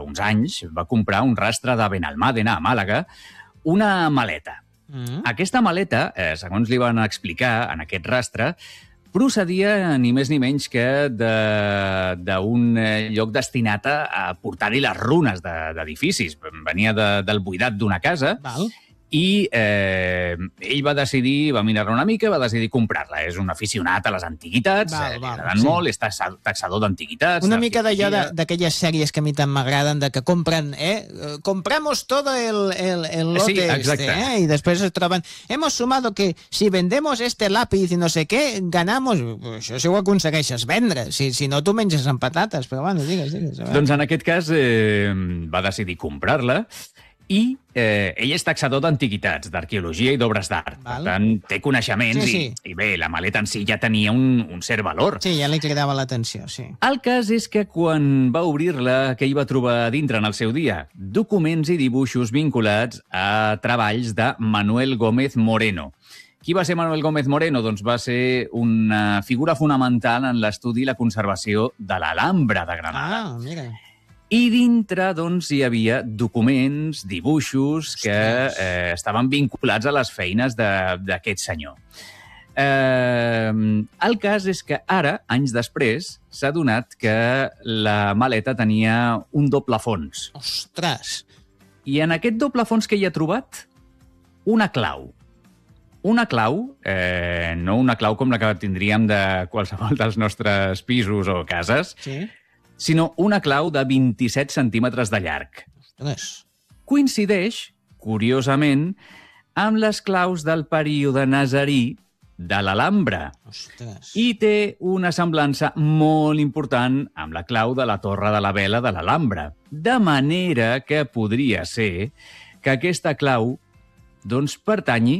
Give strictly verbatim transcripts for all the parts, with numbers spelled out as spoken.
uns anys, va comprar un rastre de Benalmádena, a Màlaga, una maleta. Mm. Aquesta maleta, eh, segons li van explicar en aquest rastre, procedia ni més ni menys que d'un lloc destinat a portar-hi les runes d'edificis. Venia de, del buidat d'una casa. Val. I eh, ell va decidir, va mirar-la una mica, va decidir comprar-la. És un aficionat a les antiguitats, val, eh, val, li sí. molt, és taxador d'antiguitats. Una mica d'allò d'aquelles sèries que a mi tant m'agraden, de que compren, eh, compramos todo el, el, el lote sí, exacte. este, eh, y después se troben, hemos sumado que si vendemos este lápiz y no sé què, ganamos. Això si ho aconsegueixes vendre, si, si no tu menges amb patates, però bueno, digues, digues. Doncs en aquest cas eh, va decidir comprar-la. I eh, ell és taxador d'antiguitats, d'arqueologia i d'obres d'art. Per tant, té coneixements sí, sí. I, i bé, la maleta en si ja tenia un, un cert valor. Sí, ja li cridava l'atenció, sí. El cas és que quan va obrir-la, què hi va trobar dintre en el seu dia? Documents i dibuixos vinculats a treballs de Manuel Gómez Moreno. Qui va ser Manuel Gómez Moreno? Doncs va ser una figura fonamental en l'estudi i la conservació de l'Alhambra de Granada. Ah, mira. I dintre, doncs, hi havia documents, dibuixos que eh, estaven vinculats a les feines d'aquest senyor. Eh, el cas és que ara, anys després, s'ha donat que la maleta tenia un doble fons. Ostres! I en aquest doble fons que hi ha trobat, una clau. Una clau, eh, no una clau com la que tindríem de qualsevol dels nostres pisos o cases, sí. sinó una clau de vint-i-set centímetres de llarg. Ostres. Coincideix, curiosament, amb les claus del període nazarí de l'Alhambra. Ostres. I té una semblança molt important amb la clau de la Torre de la Vela de l'Alhambra. De manera que podria ser que aquesta clau doncs, pertanyi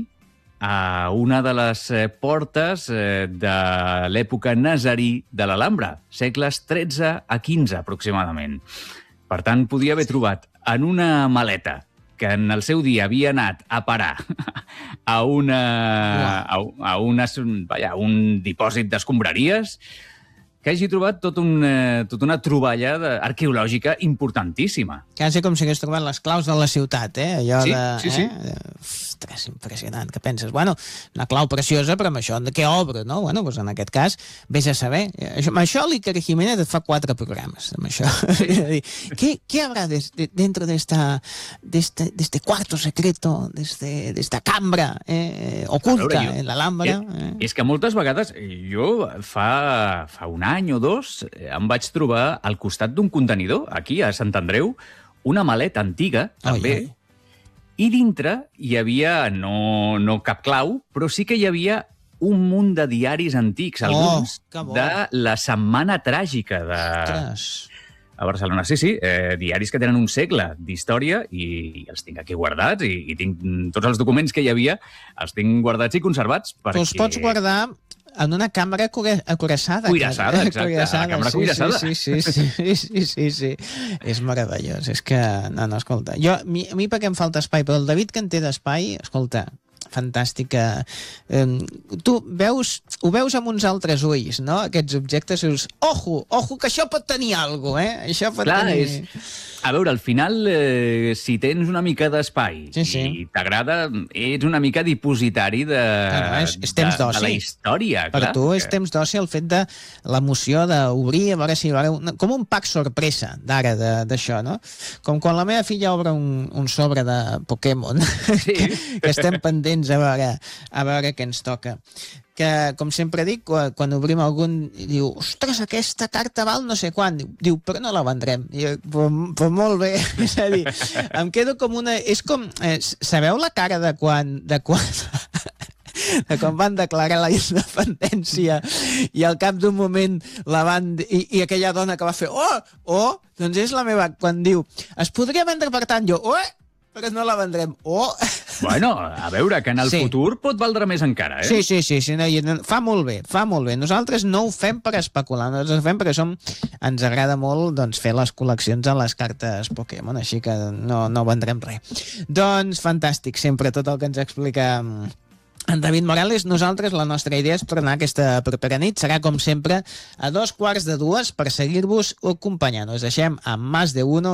a una de les portes de l'època nazarí de l'Alhambra, segles tretze a quinze, aproximadament. Per tant, podia haver trobat en una maleta que en el seu dia havia anat a parar a, una, a, a una, vaja, un dipòsit d'escombraries, que hagi trobat tot un, tot una troballa arqueològica importantíssima. Quasi com si hagués trobat les claus de la ciutat, eh? Allò sí, de, sí, sí. Eh? Ostres, impressionant. Que penses? Bueno, una clau preciosa, però amb això de què obra, no? Bueno, doncs en aquest cas, vés a saber. Això, amb això l'Iker Jiménez et fa quatre programes, amb això. ¿Qué, qué habrá de, de, dentro de esta, de este, de este cuarto secreto, de, este, de esta cambra eh, oculta veure, jo, en l'Alhambra? Eh, eh. És que moltes vegades, jo fa, fa un any o dos, em vaig trobar al costat d'un contenidor, aquí a Sant Andreu, una maleta antiga, també, ai, ai. I dintre hi havia, no, no cap clau, però sí que hi havia un munt de diaris antics, oh, alguns, de la Setmana Tràgica de... Ostres. A Barcelona. Sí, sí, eh, diaris que tenen un segle d'història i, i els tinc aquí guardats i, i tinc tots els documents que hi havia, els tinc guardats i conservats perquè... Tu els pots guardar en una càmera cuirassada. Cuirassada, exacte, cuirassada. La càmera cuirassada. Sí, sí, sí, sí, sí, sí, sí. És meravellós, és que... No, no, escolta, jo, a mi, a mi perquè em falta espai, però el David que en té d'espai, escolta, fantàstica. Eh, tu veus, ho veus amb uns altres ulls, no?, aquests objectes, i dius, ojo, ojo, que això pot tenir alguna cosa, eh? Això pot Clar, tenir... És... A veure, al final, eh, si tens una mica d'espai sí, sí. i t'agrada, ets una mica dipositari de, no, és, és temps de, de la història. Per clar. tu és temps d'oci el fet de l'emoció d'obrir, a veure si... Com un pack sorpresa d'ara, d'això, no? Com quan la meva filla obre un, un sobre de Pokémon, sí. que, que estem pendents a veure, a veure què ens toca. Que, com sempre dic, quan, quan obrim algun, diu, ostres, aquesta carta val no sé quant. Diu, però no la vendrem. I, però, però molt bé. És a dir, em quedo com una... És com... Eh, sabeu la cara de quan... De quan... de quan van declarar la independència i al cap d'un moment la van... I, i aquella dona que va fer, oh, oh, doncs és la meva... Quan diu, es podria vendre per tant, jo, oh, però no la vendrem. Oh! Bueno, a veure, que en el sí. futur pot valdre més encara, eh? Sí, sí, sí, sí no, fa molt bé, fa molt bé. Nosaltres no ho fem per especular, nosaltres ho fem perquè som, ens agrada molt doncs, fer les col·leccions a les cartes Pokémon, així que no, no vendrem res. Doncs fantàstic, sempre tot el que ens explica en David Morales. Nosaltres, la nostra idea és tornar aquesta propera nit. Serà, com sempre, a dos quarts de dues per seguir-vos acompanyant. Us deixem amb Más de Uno.